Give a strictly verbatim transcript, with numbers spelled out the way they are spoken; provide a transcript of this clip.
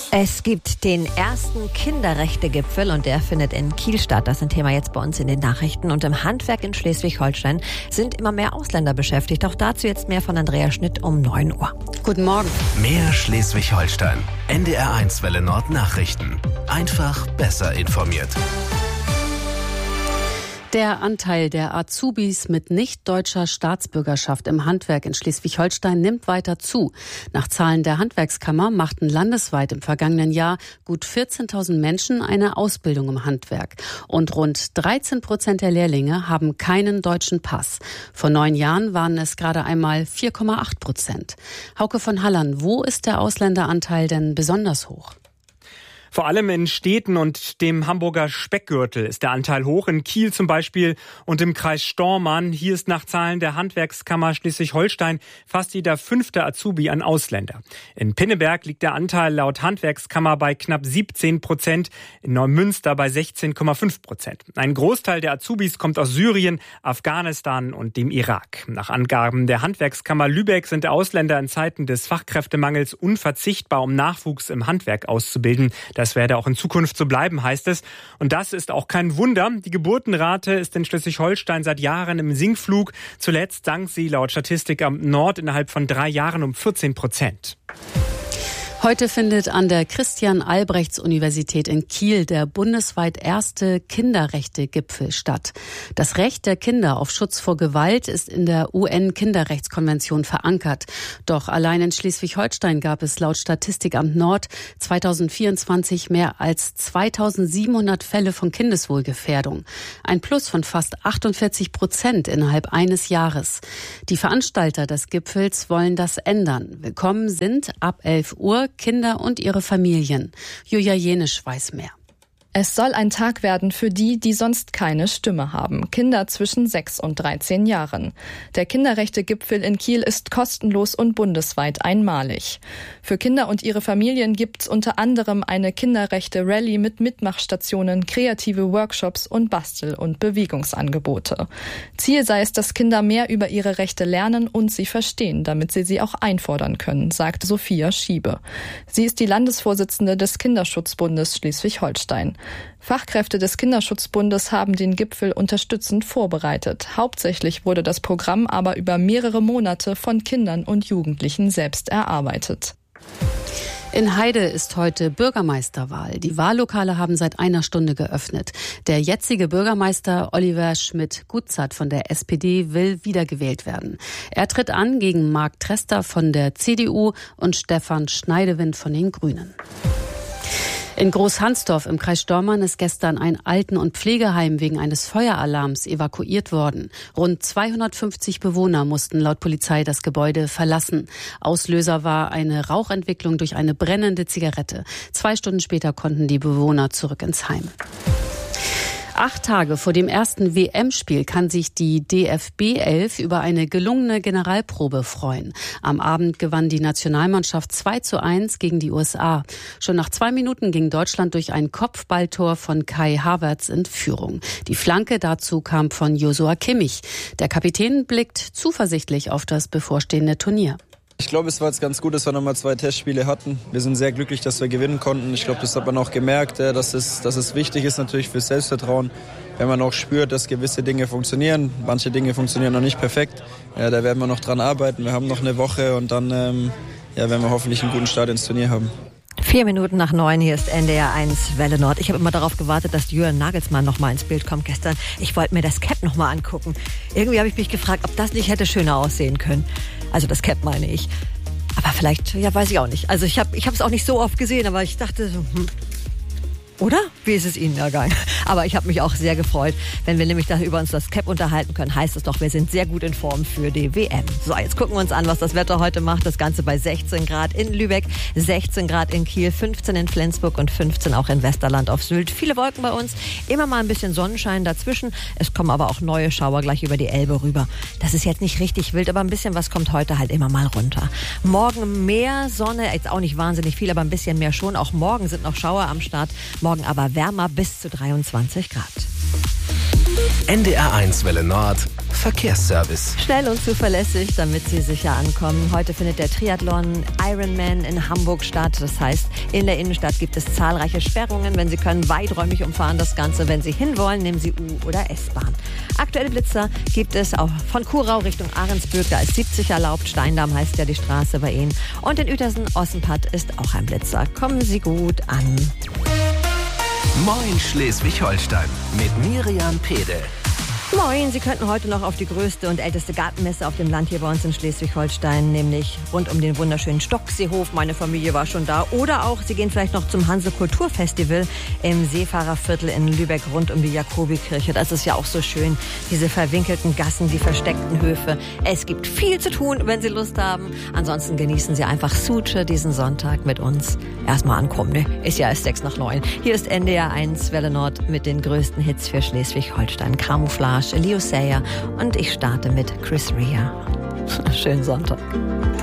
Es gibt den ersten Kinderrechte-Gipfel und der findet in Kiel statt. Das ist ein Thema jetzt bei uns in den Nachrichten. Und im Handwerk in Schleswig-Holstein sind immer mehr Ausländer beschäftigt. Auch dazu jetzt mehr von Andrea Schnitt um neun Uhr. Guten Morgen. Mehr Schleswig-Holstein. N D R eins Welle Nord Nachrichten. Einfach besser informiert. Der Anteil der Azubis mit nicht-deutscher Staatsbürgerschaft im Handwerk in Schleswig-Holstein nimmt weiter zu. Nach Zahlen der Handwerkskammer machten landesweit im vergangenen Jahr gut vierzehntausend Menschen eine Ausbildung im Handwerk. Und rund dreizehn Prozent der Lehrlinge haben keinen deutschen Pass. Vor neun Jahren waren es gerade einmal vier Komma acht Prozent. Hauke von Hallern, wo ist der Ausländeranteil denn besonders hoch? Vor allem in Städten und dem Hamburger Speckgürtel ist der Anteil hoch. In Kiel zum Beispiel und im Kreis Stormarn. Hier ist nach Zahlen der Handwerkskammer Schleswig-Holstein fast jeder fünfte Azubi ein Ausländer. In Pinneberg liegt der Anteil laut Handwerkskammer bei knapp siebzehn Prozent, in Neumünster bei sechzehn Komma fünf Prozent. Ein Großteil der Azubis kommt aus Syrien, Afghanistan und dem Irak. Nach Angaben der Handwerkskammer Lübeck sind Ausländer in Zeiten des Fachkräftemangels unverzichtbar, um Nachwuchs im Handwerk auszubilden. Das werde auch in Zukunft so bleiben, heißt es. Und das ist auch kein Wunder. Die Geburtenrate ist in Schleswig-Holstein seit Jahren im Sinkflug. Zuletzt sank sie laut Statistikamt Nord innerhalb von drei Jahren um vierzehn Prozent. Heute findet an der Christian-Albrechts-Universität in Kiel der bundesweit erste Kinderrechte-Gipfel statt. Das Recht der Kinder auf Schutz vor Gewalt ist in der U N-Kinderrechtskonvention verankert. Doch allein in Schleswig-Holstein gab es laut Statistikamt Nord zweitausendvierundzwanzig mehr als zweitausendsiebenhundert Fälle von Kindeswohlgefährdung. Ein Plus von fast achtundvierzig Prozent innerhalb eines Jahres. Die Veranstalter des Gipfels wollen das ändern. Willkommen sind ab elf Uhr Kinder und ihre Familien. Julia Jenisch weiß mehr. Es soll ein Tag werden für die, die sonst keine Stimme haben. Kinder zwischen sechs und dreizehn Jahren. Der Kinderrechte-Gipfel in Kiel ist kostenlos und bundesweit einmalig. Für Kinder und ihre Familien gibt's unter anderem eine Kinderrechte-Rallye mit Mitmachstationen, kreative Workshops und Bastel- und Bewegungsangebote. Ziel sei es, dass Kinder mehr über ihre Rechte lernen und sie verstehen, damit sie sie auch einfordern können, sagt Sophia Schiebe. Sie ist die Landesvorsitzende des Kinderschutzbundes Schleswig-Holstein. Fachkräfte des Kinderschutzbundes haben den Gipfel unterstützend vorbereitet. Hauptsächlich wurde das Programm aber über mehrere Monate von Kindern und Jugendlichen selbst erarbeitet. In Heide ist heute Bürgermeisterwahl. Die Wahllokale haben seit einer Stunde geöffnet. Der jetzige Bürgermeister Oliver Schmidt-Gutzert von der S P D will wiedergewählt werden. Er tritt an gegen Marc Trester von der C D U und Stefan Schneidewind von den Grünen. In Großhansdorf im Kreis Stormarn ist gestern ein Alten- und Pflegeheim wegen eines Feueralarms evakuiert worden. Rund zweihundertfünfzig Bewohner mussten laut Polizei das Gebäude verlassen. Auslöser war eine Rauchentwicklung durch eine brennende Zigarette. Zwei Stunden später konnten die Bewohner zurück ins Heim. Acht Tage vor dem ersten W M-Spiel kann sich die D F B elf über eine gelungene Generalprobe freuen. Am Abend gewann die Nationalmannschaft zwei zu eins gegen die U S A. Schon nach zwei Minuten ging Deutschland durch ein Kopfballtor von Kai Havertz in Führung. Die Flanke dazu kam von Joshua Kimmich. Der Kapitän blickt zuversichtlich auf das bevorstehende Turnier. Ich glaube, es war jetzt ganz gut, dass wir nochmal zwei Testspiele hatten. Wir sind sehr glücklich, dass wir gewinnen konnten. Ich glaube, das hat man auch gemerkt, dass es, dass es wichtig ist natürlich fürs Selbstvertrauen, wenn man auch spürt, dass gewisse Dinge funktionieren. Manche Dinge funktionieren noch nicht perfekt. Ja, da werden wir noch dran arbeiten. Wir haben noch eine Woche und dann ähm, ja, werden wir hoffentlich einen guten Start ins Turnier haben. Vier Minuten nach neun, hier ist N D R eins Welle Nord. Ich habe immer darauf gewartet, dass Jürgen Nagelsmann noch mal ins Bild kommt gestern. Ich wollte mir das Cap noch mal angucken. Irgendwie habe ich mich gefragt, ob das nicht hätte schöner aussehen können. Also das Cap meine ich. Aber vielleicht, ja, weiß ich auch nicht. Also ich habe ich habe es auch nicht so oft gesehen, aber ich dachte so, hm. Oder? Wie ist es Ihnen ergangen? Aber ich habe mich auch sehr gefreut. Wenn wir nämlich da über uns das Cap unterhalten können, heißt es doch, wir sind sehr gut in Form für die W M. So, jetzt gucken wir uns an, was das Wetter heute macht. Das Ganze bei sechzehn Grad in Lübeck, sechzehn Grad in Kiel, fünfzehn in Flensburg und fünfzehn auch in Westerland auf Sylt. Viele Wolken bei uns, immer mal ein bisschen Sonnenschein dazwischen. Es kommen aber auch neue Schauer gleich über die Elbe rüber. Das ist jetzt nicht richtig wild, aber ein bisschen was kommt heute halt immer mal runter. Morgen mehr Sonne, jetzt auch nicht wahnsinnig viel, aber ein bisschen mehr schon. Auch morgen sind noch Schauer am Start. Morgen aber wärmer bis zu dreiundzwanzig Grad. N D R eins Welle Nord Verkehrsservice. Schnell und zuverlässig, damit Sie sicher ankommen. Heute findet der Triathlon Ironman in Hamburg statt. Das heißt, in der Innenstadt gibt es zahlreiche Sperrungen. Wenn Sie können, weiträumig umfahren das Ganze. Wenn Sie hinwollen, nehmen Sie U- oder S-Bahn. Aktuelle Blitzer gibt es auch von Kurau Richtung Ahrensbürg. Da ist siebzig erlaubt. Steindamm heißt ja die Straße bei Ihnen. Und in Uetersen-Ossenpatt ist auch ein Blitzer. Kommen Sie gut an. Moin Schleswig-Holstein mit Miriam Pede. Moin, Sie könnten heute noch auf die größte und älteste Gartenmesse auf dem Land hier bei uns in Schleswig-Holstein, nämlich rund um den wunderschönen Stockseehof. Meine Familie war schon da. Oder auch, Sie gehen vielleicht noch zum Hanse-Kulturfestival im Seefahrerviertel in Lübeck rund um die Jakobikirche. Das ist ja auch so schön, diese verwinkelten Gassen, die versteckten Höfe. Es gibt viel zu tun, wenn Sie Lust haben. Ansonsten genießen Sie einfach Suche diesen Sonntag mit uns. Erstmal ankommen, ne? Ist ja erst sechs nach neun. Hier ist N D R eins Welle Nord mit den größten Hits für Schleswig-Holstein. Camouflage, Leo Sayer und ich starte mit Chris Rea. Schönen Sonntag.